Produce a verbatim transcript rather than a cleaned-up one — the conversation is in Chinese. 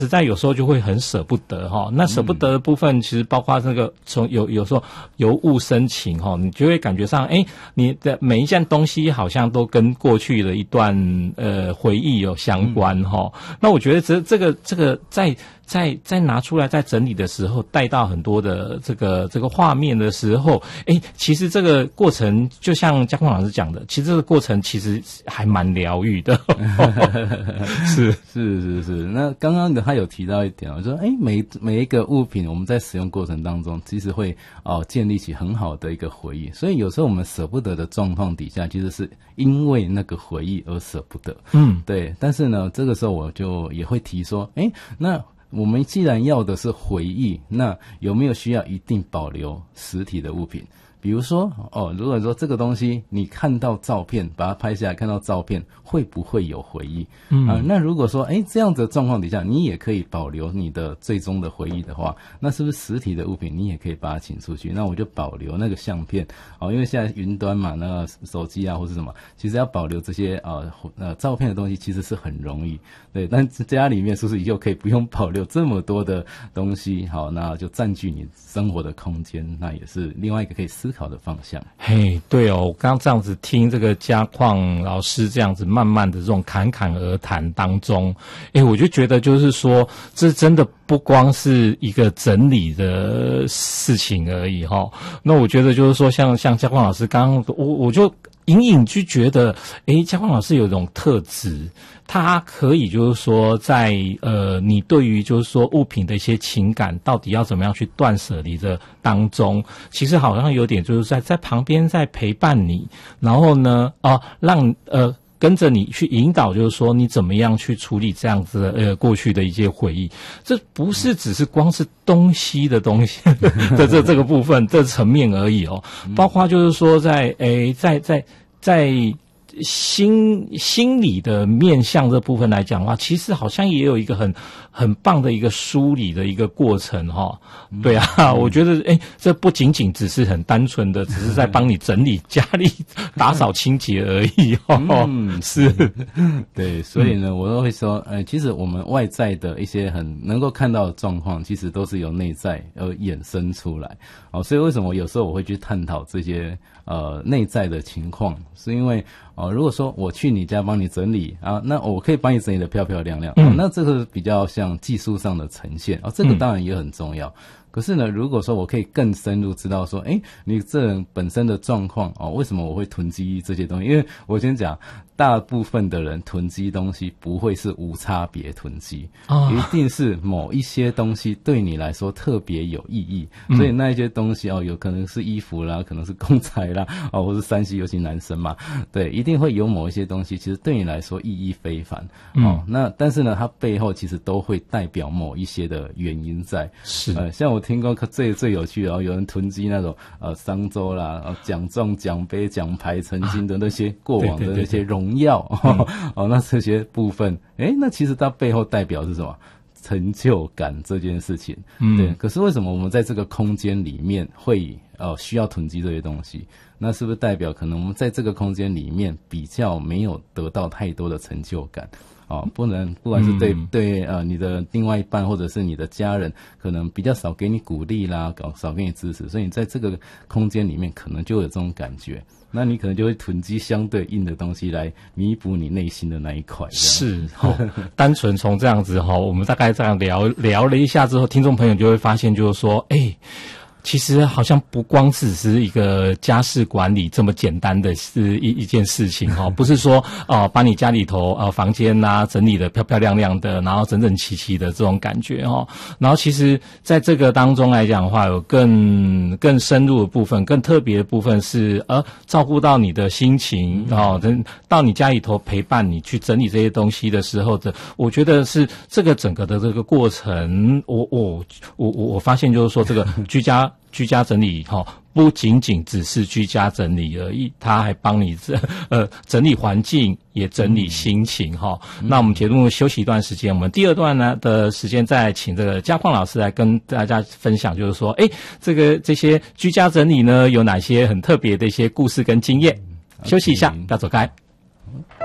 实在有时候就会很舍不得哈。那舍不得的部分，其实包括那个从有有时候由物生情哈，你就会感觉上，哎，你的每一件东西好像都跟过去的一段呃回忆有相关哈。嗯、那我觉得这这个这个在。在在拿出来在整理的时候，带到很多的这个这个画面的时候，诶，其实这个过程就像嘉邝老师讲的，其实这个过程其实还蛮疗愈的。是是是是。那刚刚的他有提到一点，我说，诶，每每一个物品我们在使用过程当中，其实会哦建立起很好的一个回忆。所以有时候我们舍不得的状况底下，其实是因为那个回忆而舍不得。嗯，对。但是呢，这个时候我就也会提说，诶，那我们既然要的是回忆，那有没有需要一定保留实体的物品？比如说，哦，如果说这个东西你看到照片，把它拍下来，看到照片，会不会有回忆？嗯、呃，那如果说，哎，这样子的状况底下，你也可以保留你的最终的回忆的话，那是不是实体的物品你也可以把它请出去？那我就保留那个相片，哦，因为现在云端嘛，那个手机啊或是什么，其实要保留这些呃呃照片的东西，其实是很容易。对，但家里面是不是以后可以不用保留这么多的东西？好，那就占据你生活的空间，那也是另外一个可以思考的方向。 嘿，对哦，我刚刚这样子听这个嘉邝老师这样子慢慢的这种侃侃而谈当中，诶，我就觉得就是说，这真的不光是一个整理的事情而已哈。那我觉得就是说像，像像嘉邝老师刚刚，我我就隐隐就觉得，诶，嘉邝老师有一种特质。他可以就是说在呃你对于就是说物品的一些情感到底要怎么样去断舍离的当中，其实好像有点就是在在旁边在陪伴你，然后呢啊、呃、让呃跟着你去引导，就是说你怎么样去处理这样子的呃过去的一些回忆。这不是只是光是东西的东西的这这个部分这层面而已哦，包括就是说在诶在在在心心理的面向这部分来讲的话，其实好像也有一个很很棒的一个梳理的一个过程哈。对啊，嗯、我觉得诶，这不仅仅只是很单纯的，只是在帮你整理家里、打扫清洁而已哦。嗯，是， 对，所以呢，我都会说，呃，其实我们外在的一些很能够看到的状况，其实都是由内在而衍生出来。哦，所以为什么有时候我会去探讨这些呃内在的情况，是因为。哦，如果说我去你家帮你整理啊，那我可以帮你整理的漂漂亮亮，嗯、哦，那这个比较像技术上的呈现啊、哦，这个当然也很重要。嗯可是呢，如果说我可以更深入知道说，诶，你这人本身的状况哦，为什么我会囤积这些东西？因为我先讲，大部分的人囤积东西不会是无差别囤积，哦、一定是某一些东西对你来说特别有意义，嗯、所以那一些东西哦，有可能是衣服啦，可能是公仔啦，哦，或是山西，尤其男生嘛，对，一定会有某一些东西，其实对你来说意义非凡，嗯、哦。那但是呢，它背后其实都会代表某一些的原因在， 是， 呃，像我。听过最最有趣的哦，有人囤积那种呃商周啦、呃奖状、奖杯、奖牌、曾经的那些过往的那些荣耀，啊、对对对对哦，那这些部分，诶，那其实它背后代表是什么？成就感这件事情，嗯，对。可是为什么我们在这个空间里面会呃需要囤积这些东西？那是不是代表可能我们在这个空间里面比较没有得到太多的成就感？哦，不能，不管是对、嗯、对呃你的另外一半或者是你的家人，可能比较少给你鼓励啦，搞少给你支持，所以你在这个空间里面可能就有这种感觉，那你可能就会囤积相对应的东西来弥补你内心的那一块。 是，哦，单纯从这样子哈，我们大概这样聊聊了一下之后，听众朋友就会发现，就是说，哎，欸。其实好像不光只是一个家事管理这么简单的是一一件事情哈，不是说哦、呃、把你家里头呃房间呐、啊、整理得漂漂亮亮的，然后整整齐齐的这种感觉哈。然后其实在这个当中来讲的话，有更更深入的部分、更特别的部分是呃照顾到你的心情哦，到你家里头陪伴你去整理这些东西的时候的，我觉得是这个整个的这个过程，我我我我我发现就是说这个居家。居家整理哈，不仅仅只是居家整理而已，它还帮你呃整理环境，也整理心情哈。嗯、那我们节目休息一段时间，我们第二段呢的时间再请这个嘉邝老师来跟大家分享，就是说，哎，这个这些居家整理呢有哪些很特别的一些故事跟经验？休息一下，不要走开。